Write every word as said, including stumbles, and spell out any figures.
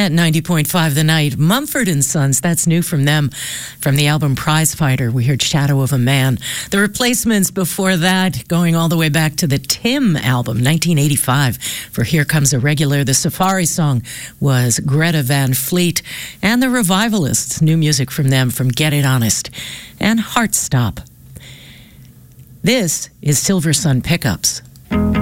at ninety point five The Night. Mumford and Sons, that's new from them. From the album Prize Fighter, we heard Shadow of a Man. The Replacements before that, going all the way back to the Tim album, nineteen eighty-five, for Here Comes a Regular. The Safari song was Greta Van Fleet. And the Revivalists, new music from them, from Get It Honest and Heartstop. This is Silver Sun Pickups.